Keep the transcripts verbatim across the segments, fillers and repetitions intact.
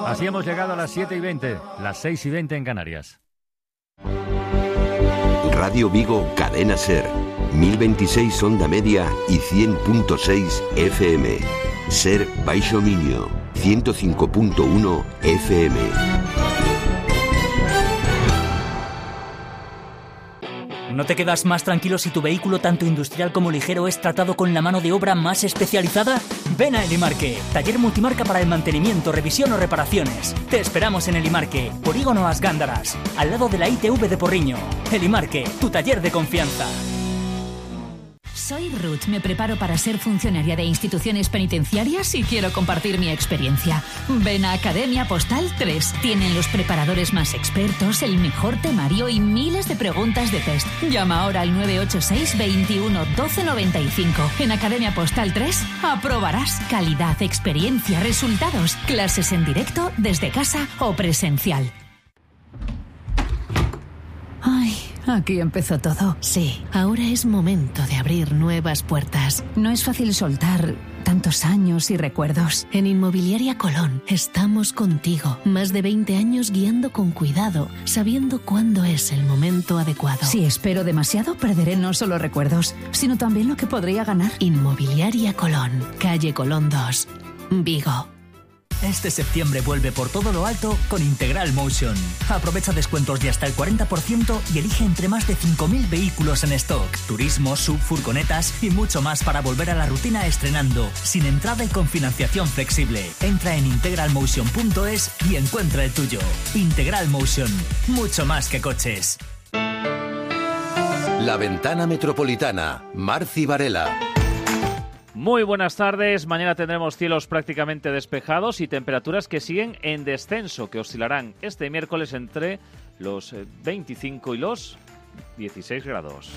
Así hemos llegado a las siete y veinte, las seis y veinte en Canarias. Radio Vigo, Cadena Ser, mil veintiséis onda media y cien punto seis F M. Ser Baixo Miño, ciento cinco punto uno F M. ¿No te quedas más tranquilo si tu vehículo, tanto industrial como ligero, es tratado con la mano de obra más especializada? Ven a Elimarque, taller multimarca para el mantenimiento, revisión o reparaciones. Te esperamos en Elimarque, Polígono As Gándaras, al lado de la I T V de Porriño. Elimarque, tu taller de confianza. Soy Ruth, me preparo para ser funcionaria de instituciones penitenciarias y quiero compartir mi experiencia. Ven a Academia Postal tres. Tienen los preparadores más expertos, el mejor temario y miles de preguntas de test. Llama ahora al nueve ocho seis, veintiuno, doce noventa y cinco. En Academia Postal tres aprobarás calidad, experiencia, resultados, clases en directo, desde casa o presencial. Ay, aquí empezó todo. Sí, ahora es momento de abrir nuevas puertas. No es fácil soltar tantos años y recuerdos. En Inmobiliaria Colón estamos contigo. Más de veinte años guiando con cuidado, sabiendo cuándo es el momento adecuado. Si espero demasiado, perderé no solo recuerdos, sino también lo que podría ganar. Inmobiliaria Colón, calle Colón dos, Vigo. Este septiembre vuelve por todo lo alto con Integral Motion. Aprovecha descuentos de hasta el cuarenta por ciento y elige entre más de cinco mil vehículos en stock, turismo, sub, furgonetas y mucho más para volver a la rutina estrenando, sin entrada y con financiación flexible. Entra en integral motion punto es y encuentra el tuyo. Integral Motion, mucho más que coches. La Ventana Metropolitana, Marci Varela. Muy buenas tardes. Mañana tendremos cielos prácticamente despejados y temperaturas que siguen en descenso, que oscilarán este miércoles entre los veinticinco y los dieciséis grados.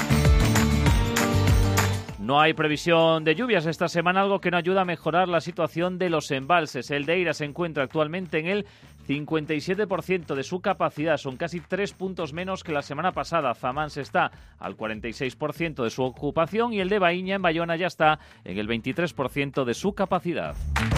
No hay previsión de lluvias esta semana, algo que no ayuda a mejorar la situación de los embalses. El de Eira se encuentra actualmente en el cincuenta y siete por ciento de su capacidad, son casi tres puntos menos que la semana pasada. Zamans está al cuarenta y seis por ciento de su ocupación y el de Baíña en Bayona ya está en el veintitrés por ciento de su capacidad.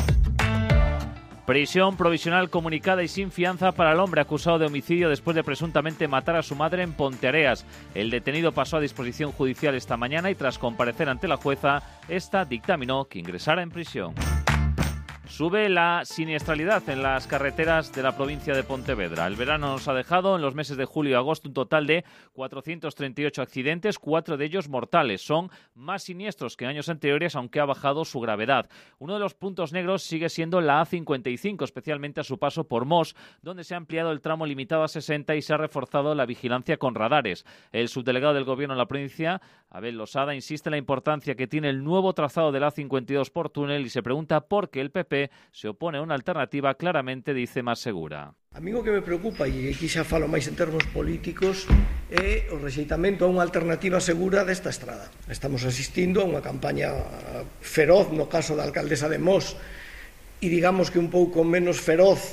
Prisión provisional comunicada y sin fianza para el hombre acusado de homicidio después de presuntamente matar a su madre en Ponteareas. El detenido pasó a disposición judicial esta mañana y tras comparecer ante la jueza, esta dictaminó que ingresara en prisión. Sube la siniestralidad en las carreteras de la provincia de Pontevedra. El verano nos ha dejado en los meses de julio y agosto un total de cuatrocientos treinta y ocho accidentes, cuatro de ellos mortales. Son más siniestros que en años anteriores, aunque ha bajado su gravedad. Uno de los puntos negros sigue siendo la A cincuenta y cinco, especialmente a su paso por Mos, donde se ha ampliado el tramo limitado a sesenta y se ha reforzado la vigilancia con radares. El subdelegado del Gobierno en la provincia, Abel Losada, insiste en la importancia que tiene el nuevo trazado de la A cincuenta y dos por túnel y se pregunta por qué el P P se opone a una alternativa claramente, dice, más segura. A mí o que me preocupa, e aquí xa falo máis en termos políticos, é o rexeitamento a unha alternativa segura desta estrada. Estamos asistindo a unha campaña feroz no caso da alcaldesa de Mos e digamos que un pouco menos feroz